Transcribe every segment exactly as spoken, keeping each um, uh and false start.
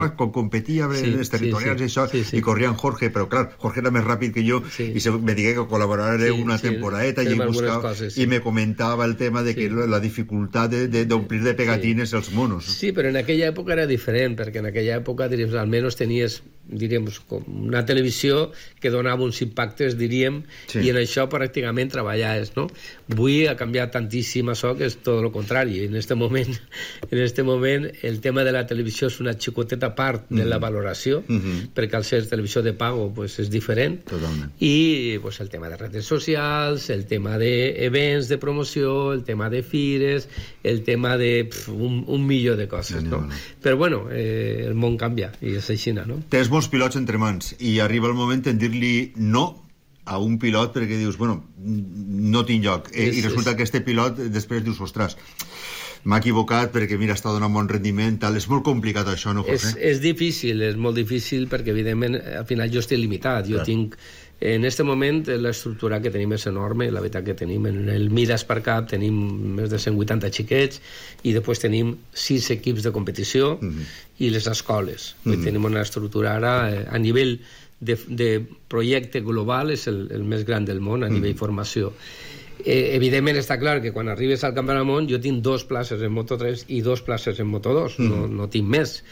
quan competia en Sí, els territorials sí, i això, sí, sí. i corria en Jorge, però clar, Jorge era més ràpid que jo, Sí. i se, me digué que col·laboraré Sí, una sí, temporadeta i, fem algunes buscava, coses, sí. i me comentava el tema de que Sí. la dificultat de- de- d'omplir de pegatines els monos. Sí, però en aquella època era diferent, perquè en aquella època, diríem, almenys tenies, diríem, com una televisió que donava uns impactes, diríem, Sí. i en això pràcticament treballaves, no? Avui ha canviat tantíssim això que és tot el contrari. En este moment, en este moment el tema de la televisió és una xicoteta part de la valoració, Mhm. perquè al ser televisió de pago pues, és diferent. Totalment. I pues, el tema de redes socials, el tema d'events de promoció, el tema de fires, el tema de pf, un, un milió de coses, no? Però bueno, eh, el món canvia i és així, no? Tens molts pilots entre mans i arriba el moment en dir-li no a un pilot perquè dius, bueno, no tinc lloc. Eh, És- I resulta és- que este pilot després dius, ostres, m'ha equivocat perquè, mira, està donant bon rendiment, tal. És molt complicat això, no, És, José? és difícil, és molt difícil perquè evidentment al final jo estic limitat, jo Clar. tinc en este moment l'estructura que tenim és enorme, la veritat que tenim en el Midas per Cap tenim més de cent vuitanta xiquets i després tenim sis equips de competició Mhm. i les escoles. Mm Mhm. Tenim una estructura ara eh, a nivell de, de projecte global és el, el més gran del món a nivell formació. Eh, evidentment està clar que quan arribes al Campionat del Món jo tinc dos places en Moto tres i dos places en Moto dos, mm. no, no tinc més.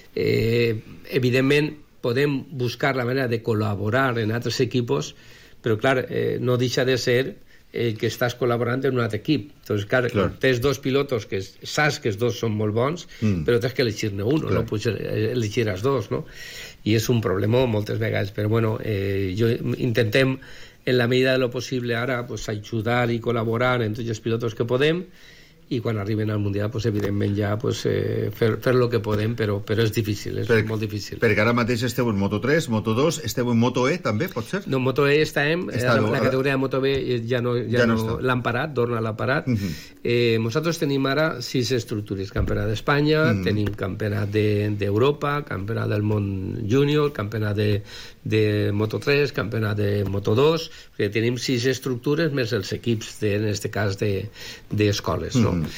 Eh, evidentment podem buscar la manera de col·laborar en altres equipos, però clar, eh, no deixa de ser el que estàs col·laborant en un altre equip. Entonces, clar, Clar. tens dos pilotos que saps que els dos són molt bons, Mm. però tens que elegir-ne un, Clar. no pots elegir els dos, no? I és un problema moltes vegades, però bueno, eh, jo intentem en la medida de lo possible ara pues, ajudar i col·laborar en tots els pilotos que podem i quan arriben al Mundial pues, evidentment ja pues, eh, fer, fer lo que podem, però, però és difícil, és Per, molt difícil. Perquè ara mateix esteu en Moto tres, Moto dos, esteu en Moto E també, pot ser? No, en Moto E estem, Està, eh, no, la, la ara- categoria de Moto B ja no, ja Ja no no, està. l'han parat, torna l'ha parat. Mhm. eh, nosaltres tenim ara sis estructures, campionat d'Espanya, Mhm. tenim campionat d'Europa, de, campionat del món júnior, campionat de, de Moto tres, campionat de Moto dos, perquè tenim sis estructures més els equips, de, en aquest cas d'escoles, de, no? Mhm.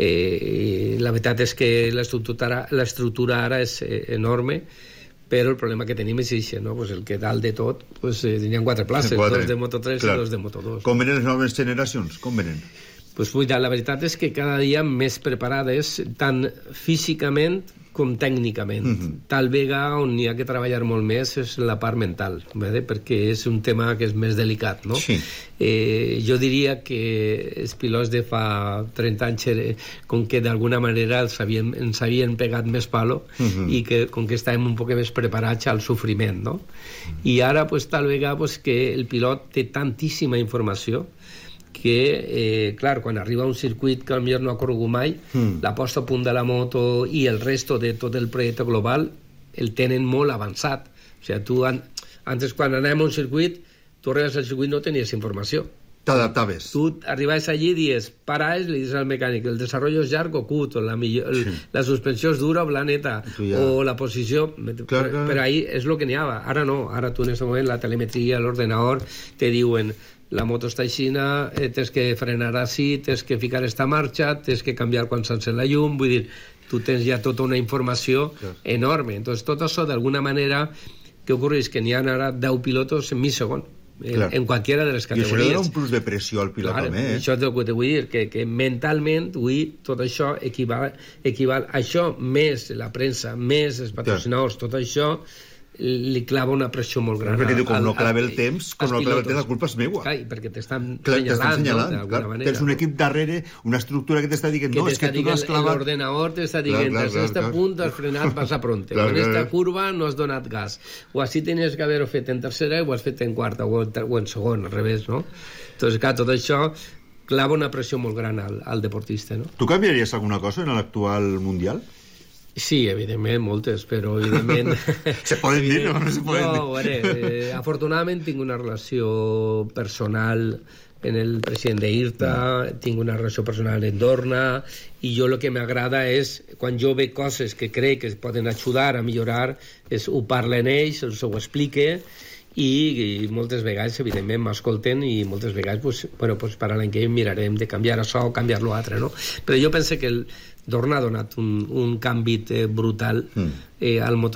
Eh, la veritat és que l'estructura l'estructura ara és eh, enorme, però el problema que tenim és això, no? Pues el que dalt de tot pues, eh, tenien quatre places, Quatre. dos de Moto tres Clar. i dos de Moto dos. Com venen les noves generacions? Com venen? Pues, vull dir, la veritat és que cada dia més preparades, tant físicament com tècnicament. Mhm. Tal vegada on hi ha que treballar molt més és la part mental, ¿vale? Perquè és un tema que és més delicat, no? Sí. Eh, jo diria que els pilots de fa trenta anys, eh, com que d'alguna manera els havien, ens havien pegat més palo Mhm. i que com que estàvem un poc més preparats al sofriment, no? I ara, pues, tal vegada pues, que el pilot té tantíssima informació que, eh, clar, quan arriba a un circuit que potser no ha corregut mai, Mm. la posta a punt de la moto i el resto de tot el projecte global el tenen molt avançat. O sigui, tu, an antes quan anàvem a un circuit, tu arribes al circuit no tenies informació. T'adaptaves. Tu arribaves allí i dius, paraes, li dius al mecànic, el desenvolupament és llarg o curt, o la, millor, el, Sí. la suspensió és dura o blaneta, Tu ja- o la posició... Clar, clar. Però ahí és el que n'hi ha. Ara no, ara tu en aquest moment la telemetria, l'ordenador, te diuen la moto està aixina, eh, tens que frenar així, tens que ficar esta marxa, tens que canviar quan s'encén la llum, vull dir, tu tens ja tota una informació Clar. enorme. Entonces, tot això, d'alguna manera, què ocorre? Que n'hi ha ara deu pilotos en mig segon, en, Clar. en qualquiera de les I això li categories. dona un plus de pressió al pilot Clar, també, eh? això és el que te vull dir, que, que mentalment avui tot això equival, equival a això, més la premsa, més els patrocinadors, tot això li clava una pressió molt gran. Perquè diu, com al- no al- clava el temps, com als no clava el pilotos. temps, la culpa és meua. Clar, i perquè t'estan Clar, senyalant, t'estan no? senyalant, d'alguna clar. manera. Tens un equip darrere, una estructura que t'està dient, que no, és que t'està tu no has dient, clavat... l'ordenador t'està Clar, dient, clar, en clar, este clar. punt has frenat massa pronte, Clar, o en clar, esta clar. curva no has donat gas, o així tenies que haver-ho fet en tercera i ho has fet en quarta o en, ter- o en segon, al revés, no? Entonces, clar, tot això clava una pressió molt gran al, al deportista, no? Tu canviaries alguna cosa en l'actual Mundial? Sí, evidentment, moltes, però evidentment... Se poden dir, no? No se poden dir. No, veure, eh, afortunadament tinc una relació personal en el president d'IRTA, tinc una relació personal en Dorna, i jo el que m'agrada és, quan jo veig coses que crec que poden ajudar a millorar, és ho parla en ells, els ho explique, i, i moltes vegades, evidentment, m'escolten i moltes vegades, pues, bueno, pues, per a l'any que ve mirarem de canviar això o canviar l'altre, no? Però jo penso que el, Dorna ha donat un, un canvi eh, brutal mm. eh, al motor